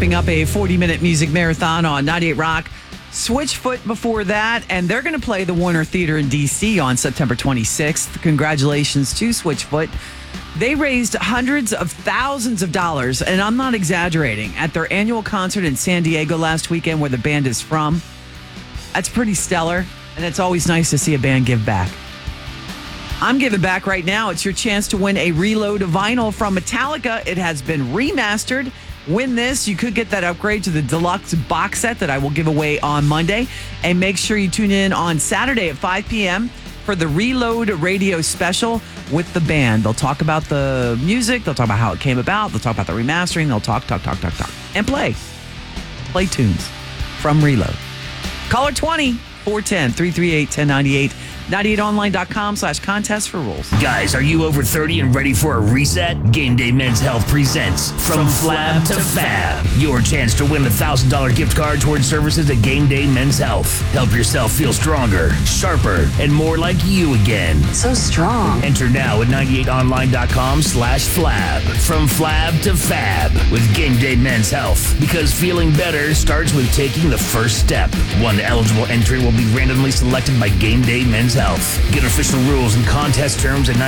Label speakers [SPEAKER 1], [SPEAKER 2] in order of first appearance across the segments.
[SPEAKER 1] wrapping up a 40-minute music marathon on 98 Rock. Switchfoot before that, and they're going to play the Warner Theater in D.C. on September 26th. Congratulations to Switchfoot. They raised hundreds of thousands of dollars, and I'm not exaggerating, at their annual concert in San Diego last weekend where the band is from. That's pretty stellar, and it's always nice to see a band give back. I'm giving back right now. It's your chance to win a Reload vinyl from Metallica. It has been remastered. Win this. You could get that upgrade to the deluxe box set that I will give away on Monday. And make sure you tune in on Saturday at 5 p.m. for the Reload radio special with the band. They'll talk about the music. They'll talk about how it came about. They'll talk about the remastering. They'll talk. And play tunes from Reload. Caller 20-410-338-1098. 98online.com/contest for rules.
[SPEAKER 2] Guys, are you over 30 and ready for a reset? Game Day Men's Health presents From Flab to Fab. Your chance to win a $1,000 gift card towards services at Game Day Men's Health. Help yourself feel stronger, sharper, and more like you again.
[SPEAKER 3] So strong.
[SPEAKER 2] Enter now at 98online.com/flab. From Flab to Fab with Game Day Men's Health. Because feeling better starts with taking the first step. One eligible entry will be randomly selected by Game Day Men's Health. Get official rules and contest terms at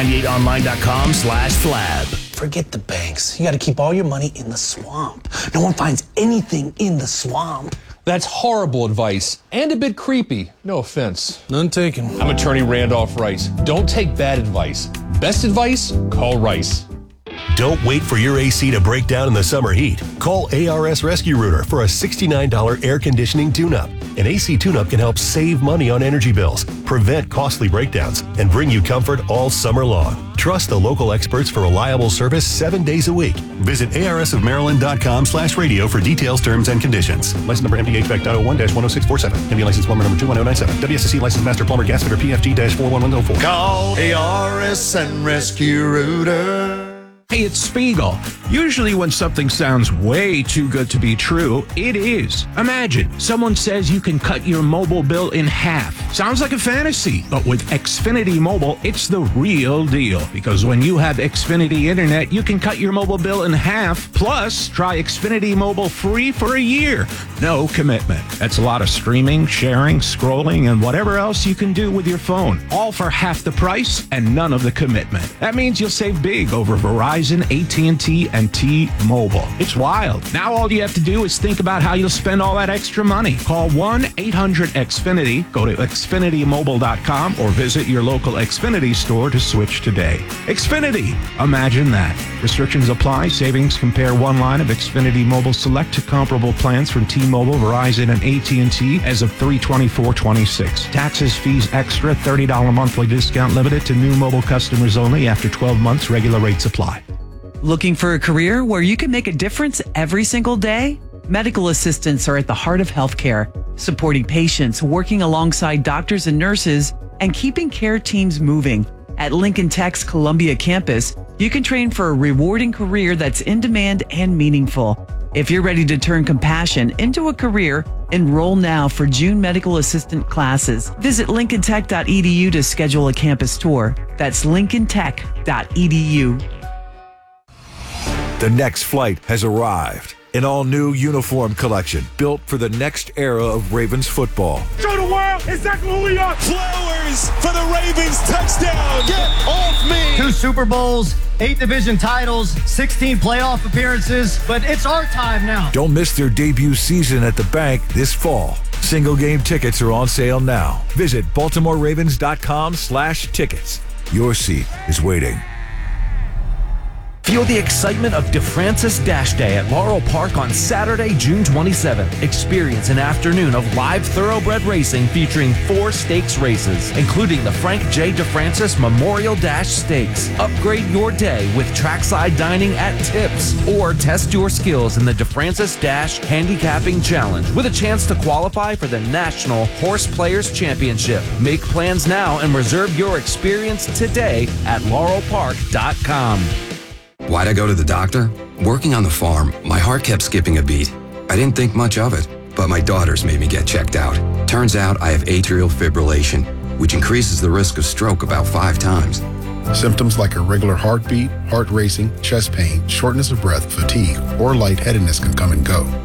[SPEAKER 2] 98online.com/flab.
[SPEAKER 4] Forget the banks. You got to keep all your money in the swamp. No one finds anything in the swamp.
[SPEAKER 5] That's horrible advice and a bit creepy. No offense.
[SPEAKER 4] None taken.
[SPEAKER 5] I'm attorney Randolph Rice. Don't take bad advice. Best advice? Call Rice.
[SPEAKER 6] Don't wait for your AC to break down in the summer heat. Call ARS Rescue Rooter for a $69 air conditioning tune-up. An AC tune-up can help save money on energy bills, prevent costly breakdowns, and bring you comfort all summer long. Trust the local experts for reliable service 7 days a week. Visit arsofmaryland.com/radio for details, terms, and conditions. License number MDHVAC.01-10647. MD license plumber number 21097. WSSC license master plumber gas fitter PFD-41104.
[SPEAKER 7] Call ARS and Rescue Rooter.
[SPEAKER 8] Hey, it's Spiegel. Usually when something sounds way too good to be true, it is. Imagine someone says you can cut your mobile bill in half. Sounds like a fantasy, but with Xfinity Mobile, it's the real deal. Because when you have Xfinity Internet, you can cut your mobile bill in half. Plus, try Xfinity Mobile free for a year. No commitment. That's a lot of streaming, sharing, scrolling, and whatever else you can do with your phone. All for half the price and none of the commitment. That means you'll save big over Verizon, AT&T, and T-Mobile. It's wild. Now all you have to do is think about how you'll spend all that extra money. Call 1-800-XFINITY, go to xfinitymobile.com, or visit your local Xfinity store to switch today. Xfinity. Imagine that. Restrictions apply. Savings compare one line of Xfinity Mobile Select to comparable plans from T-Mobile, Verizon, and AT&T as of 3/24/26. Taxes, fees extra, $30 monthly discount limited to new mobile customers only after 12 months. Regular rates apply.
[SPEAKER 1] Looking for a career where you can make a difference every single day? Medical assistants are at the heart of healthcare, supporting patients, working alongside doctors and nurses, and keeping care teams moving. At Lincoln Tech's Columbia campus, you can train for a rewarding career that's in demand and meaningful. If you're ready to turn compassion into a career, enroll now for June medical assistant classes. Visit lincolntech.edu to schedule a campus tour. That's lincolntech.edu.
[SPEAKER 9] The next flight has arrived. An all-new uniform collection built for the next era of Ravens football.
[SPEAKER 7] Show the world exactly who we are. Flowers for the Ravens touchdown. Get off me.
[SPEAKER 10] 2 Super Bowls, 8 division titles, 16 playoff appearances, but it's our time now.
[SPEAKER 9] Don't miss their debut season at the bank this fall. Single game tickets are on sale now. Visit BaltimoreRavens.com/tickets. Your seat is waiting.
[SPEAKER 11] Feel the excitement of DeFrancis Dash Day at Laurel Park on Saturday, June 27th. Experience an afternoon of live thoroughbred racing featuring 4 stakes races, including the Frank J. DeFrancis Memorial Dash Stakes. Upgrade your day with trackside dining at Tips, or test your skills in the DeFrancis Dash Handicapping Challenge with a chance to qualify for the National Horse Players Championship. Make plans now and reserve your experience today at laurelpark.com.
[SPEAKER 12] Why'd I go to the doctor? Working on the farm, my heart kept skipping a beat. I didn't think much of it, but my daughters made me get checked out. Turns out I have atrial fibrillation, which increases the risk of stroke about 5 times.
[SPEAKER 13] Symptoms like irregular heartbeat, heart racing, chest pain, shortness of breath, fatigue, or lightheadedness can come and go.